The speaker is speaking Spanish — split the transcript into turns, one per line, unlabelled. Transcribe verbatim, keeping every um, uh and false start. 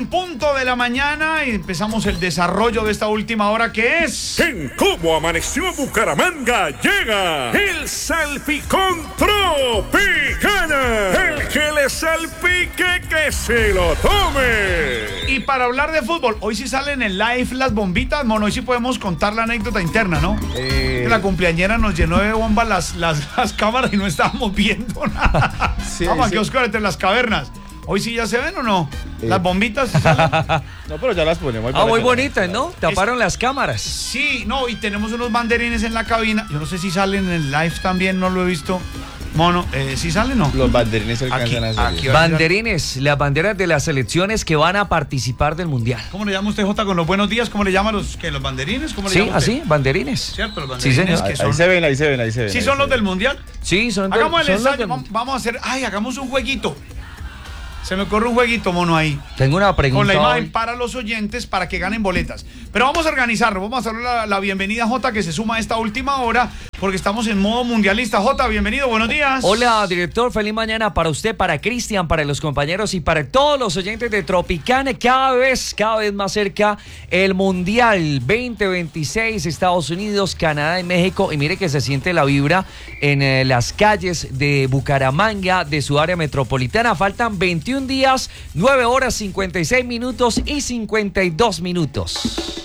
punto de la mañana y empezamos el desarrollo de esta última hora que es...
En Cómo Amaneció Bucaramanga llega el Salpicón Tropicana. El que le salpique que se lo tome.
Y para hablar de fútbol, hoy sí salen en live las bombitas, mono, hoy sí podemos contar la anécdota interna, ¿no? Eh... La cumpleañera nos llenó de bombas las, las, las cámaras y no estábamos viendo nada. Sí, Vamos, sí. Aquí Oscar, entre las cavernas. ¿Hoy sí ya se ven o no? Eh. ¿Las bombitas?
No, pero ya las ponemos.
Ah, muy bonitas, ¿no? Taparon es, las cámaras.
Sí, no, y tenemos unos banderines en la cabina. Yo no sé si salen en el live también, no lo he visto. Mono, eh, ¿sí salen o no?
Los banderines alcanzan a salir.
Banderines, las banderas de las selecciones que van a participar del Mundial.
¿Cómo le llama usted, Jota, con los buenos días? ¿Cómo le llama los, que los banderines? ¿Cómo le
sí,
llama usted?
así, banderines.
¿Cierto? Los banderines.
Sí, señor.
Que son...
Ahí se ven, ahí se ven, ahí se ven.
¿Sí son los del Mundial?
Sí, son del
Hagamos el ensayo,
del...
vamos a hacer, ay, hagamos un jueguito. Se me ocurre un jueguito, mono, ahí.
Tengo una pregunta.
Con la imagen
hoy.
para los oyentes para que ganen boletas. Pero vamos a organizarlo. Vamos a hacer la, la bienvenida a Jota, que se suma a esta última hora, porque estamos en modo mundialista. Jota, bienvenido, buenos días.
Hola, director. Feliz mañana para usted, para Cristian, para los compañeros y para todos los oyentes de Tropicana. Cada vez, cada vez más cerca el Mundial veinte veintiséis, Estados Unidos, Canadá y México. Y mire que se siente la vibra en eh, las calles de Bucaramanga, de su área metropolitana. Faltan veintiún días, nueve horas, cincuenta y seis minutos y cincuenta y dos minutos.